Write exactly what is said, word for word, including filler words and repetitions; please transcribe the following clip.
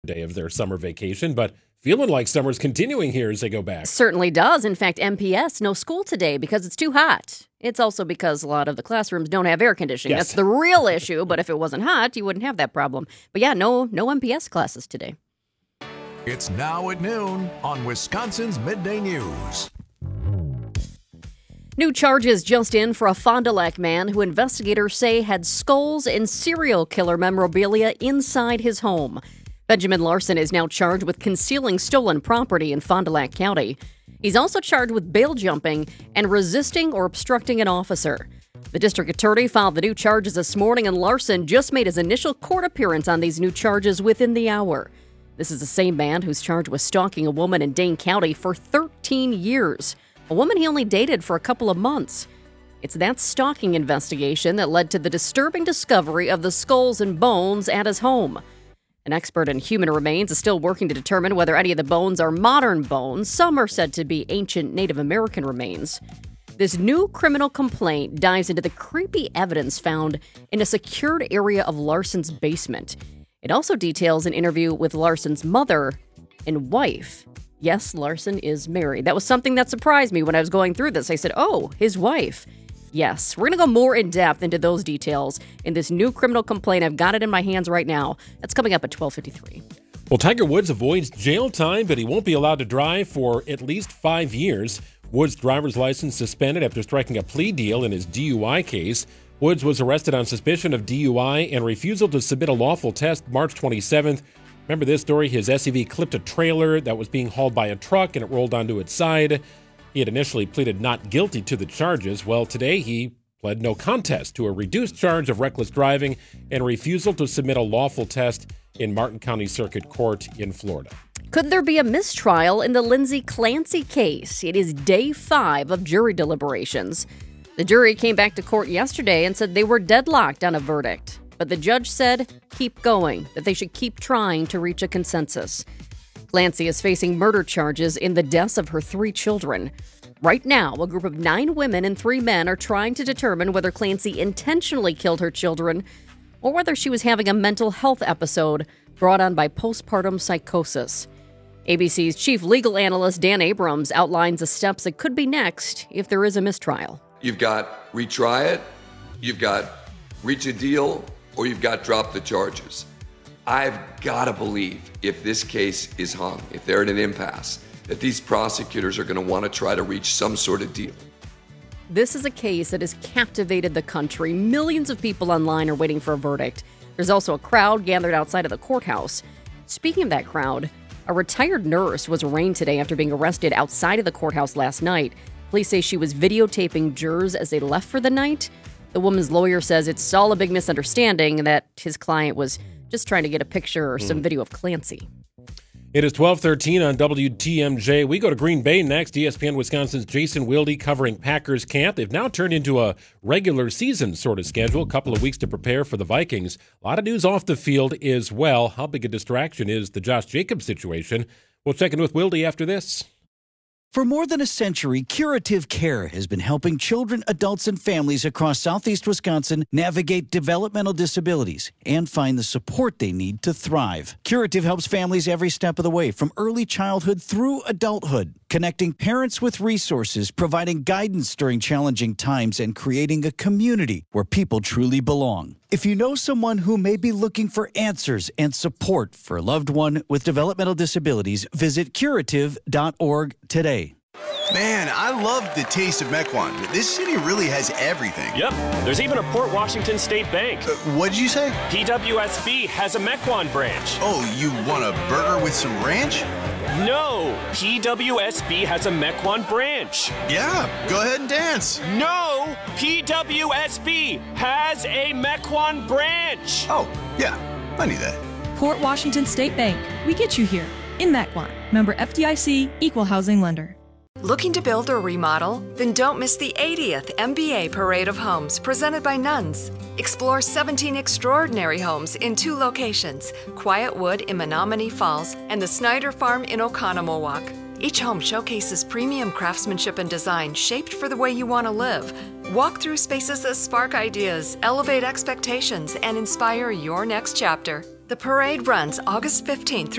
day of their summer vacation, but feeling like summer's continuing here as they go back. Certainly does. In fact, M P S, no school today because it's too hot. It's also because a lot of the classrooms don't have air conditioning. Yes. That's the real issue, but if it wasn't hot, you wouldn't have that problem. But yeah, no, no M P S classes today. It's now at noon on Wisconsin's Midday News. New charges just in for a Fond du Lac man who investigators say had skulls and serial killer memorabilia inside his home. Benjamin Larson is now charged with concealing stolen property in Fond du Lac County. He's also charged with bail jumping and resisting or obstructing an officer. The district attorney filed the new charges this morning, and Larson just made his initial court appearance on these new charges within the hour. This is the same man who's charged with stalking a woman in Dane County for thirteen years, a woman he only dated for a couple of months. It's that stalking investigation that led to the disturbing discovery of the skulls and bones at his home. An expert in human remains is still working to determine whether any of the bones are modern bones. Some are said to be ancient Native American remains. This new criminal complaint dives into the creepy evidence found in a secured area of Larson's basement. It also details an interview with Larson's mother and wife. Yes, Larson is married. That was something that surprised me when I was going through this. I said, oh, his wife. Yes, we're going to go more in depth into those details in this new criminal complaint. I've got it in my hands right now. That's coming up at twelve fifty-three. Well, Tiger Woods avoids jail time, but he won't be allowed to drive for at least five years. Woods' driver's license suspended after striking a plea deal in his D U I case. Woods was arrested on suspicion of D U I and refusal to submit a lawful test March twenty-seventh. Remember this story? His S U V clipped a trailer that was being hauled by a truck and it rolled onto its side. He had initially pleaded not guilty to the charges. Well, today he pled no contest to a reduced charge of reckless driving and refusal to submit a lawful test in Martin County Circuit Court in Florida. Could there be a mistrial in the Lindsay Clancy case? It is day five of jury deliberations. The jury came back to court yesterday and said they were deadlocked on a verdict. But the judge said, keep going, that they should keep trying to reach a consensus. Clancy is facing murder charges in the deaths of her three children. Right now, a group of nine women and three men are trying to determine whether Clancy intentionally killed her children or whether she was having a mental health episode brought on by postpartum psychosis. A B C's chief legal analyst Dan Abrams outlines the steps that could be next if there is a mistrial. You've got retry it, you've got reach a deal, or you've got drop the charges. I've got to believe if this case is hung, if they're at an impasse, that these prosecutors are going to want to try to reach some sort of deal. This is a case that has captivated the country. Millions of people online are waiting for a verdict. There's also a crowd gathered outside of the courthouse. Speaking of that crowd, a retired nurse was arraigned today after being arrested outside of the courthouse last night. Police say she was videotaping jurors as they left for the night. The woman's lawyer says it's all a big misunderstanding and that his client was just trying to get a picture or some mm. video of Clancy. It is twelve thirteen on W T M J. We go to Green Bay next. E S P N Wisconsin's Jason Wilde covering Packers camp. They've now turned into a regular season sort of schedule, a couple of weeks to prepare for the Vikings. A lot of news off the field as well. How big a distraction is the Josh Jacobs situation? We'll check in with Wilde after this. For more than a century, Curative Care has been helping children, adults, and families across southeast Wisconsin navigate developmental disabilities and find the support they need to thrive. Curative helps families every step of the way, from early childhood through adulthood, connecting parents with resources, providing guidance during challenging times, and creating a community where people truly belong. If you know someone who may be looking for answers and support for a loved one with developmental disabilities, visit curative dot org today. Man, I love the taste of Mequon. This city really has everything. Yep, there's even a Port Washington State Bank. Uh, what'd you say? P W S B has a Mequon branch. Oh, you want a burger with some ranch? No, P W S B has a Mequon branch. Yeah, go ahead and dance. No, P W S B has a Mequon branch. Oh, yeah, I knew that. Port Washington State Bank. We get you here in Mequon. Member F D I C, Equal Housing Lender. Looking to build or remodel? Then don't miss the eightieth M B A Parade of Homes presented by Nuns. Explore seventeen extraordinary homes in two locations, Quiet Wood in Menominee Falls and the Snyder Farm in Oconomowoc. Each home showcases premium craftsmanship and design shaped for the way you want to live. Walk through spaces that spark ideas, elevate expectations, and inspire your next chapter. The parade runs August fifteenth through